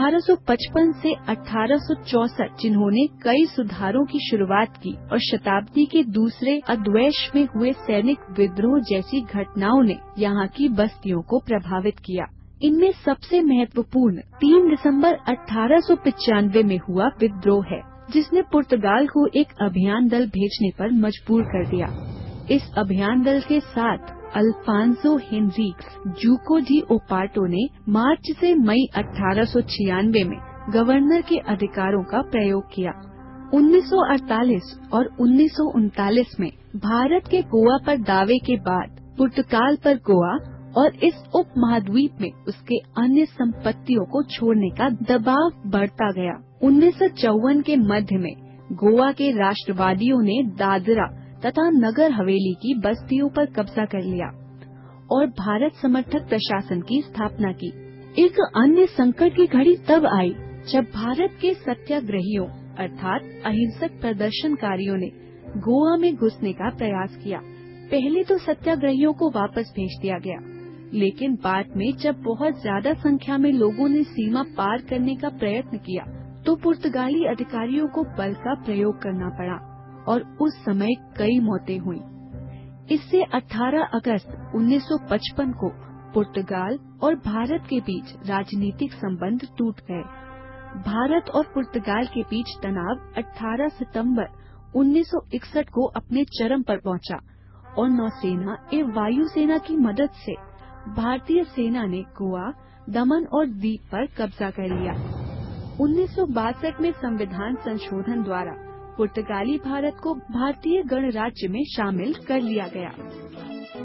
1855 से 1864 जिन्होंने कई सुधारों की शुरुआत की और शताब्दी के दूसरे अद्वैश में हुए सैनिक विद्रोह जैसी घटनाओं ने यहाँ की बस्तियों को प्रभावित किया। इनमें सबसे महत्वपूर्ण 3 दिसंबर 1895 में हुआ विद्रोह है, जिसने पुर्तगाल को एक अभियान दल भेजने पर मजबूर कर दिया। इस अभियान दल के साथ अल्फांसो हेनरिक्स जूको डी ओपार्टो ने मार्च से मई 1896 में गवर्नर के अधिकारों का प्रयोग किया। 1948 और 1939 में भारत के गोवा पर दावे के बाद पुर्तगाल पर गोवा और इस उप महाद्वीप में उसके अन्य संपत्तियों को छोड़ने का दबाव बढ़ता गया। 1954 के मध्य में गोवा के राष्ट्रवादियों ने दादरा तथा नगर हवेली की बस्तियों पर कब्जा कर लिया और भारत समर्थक प्रशासन की स्थापना की। एक अन्य संकट की घड़ी तब आई जब भारत के सत्याग्रहियों अर्थात अहिंसक प्रदर्शनकारियों ने गोवा में घुसने का प्रयास किया। पहले तो सत्याग्रहियों को वापस भेज दिया गया, लेकिन बाद में जब बहुत ज्यादा संख्या में लोगों ने सीमा पार करने का प्रयत्न किया तो पुर्तगाली अधिकारियों को बल का प्रयोग करना पड़ा और उस समय कई मौतें हुई। इससे 18 अगस्त 1955 को पुर्तगाल और भारत के बीच राजनीतिक संबंध टूट गए। भारत और पुर्तगाल के बीच तनाव 18 सितंबर 1961 को अपने चरम पर पहुंचा और नौसेना एवं वायुसेना की मदद से भारतीय सेना ने गोवा, दमन और दीव पर कब्जा कर लिया। 1962 में संविधान संशोधन द्वारा पुर्तगाली भारत को भारतीय गणराज्य में शामिल कर लिया गया।